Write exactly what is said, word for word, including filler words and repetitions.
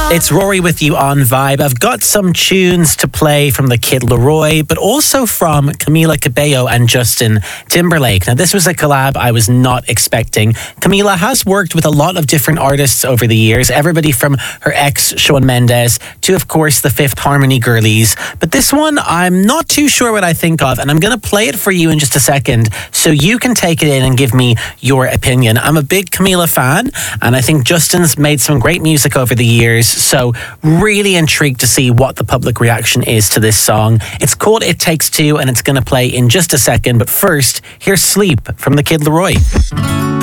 It's Rory with you on Vibe. I've got some tunes to play from the Kid Laroi, but also from Camila Cabello and Justin Timberlake. Now, this was a collab I was not expecting. Camila has worked with a lot of different artists over the years, everybody from her ex, Shawn Mendes, to, of course, the Fifth Harmony girlies. But this one, I'm not too sure what I think of, and I'm going to play it for you in just a second so you can take it in and give me your opinion. I'm a big Camila fan, and I think Justin's made some great music over the years. So really intrigued to see what the public reaction is to this song. It's called It Takes Two, and it's going to play in just a second. But first, here's Sleep from the Kid Laroi.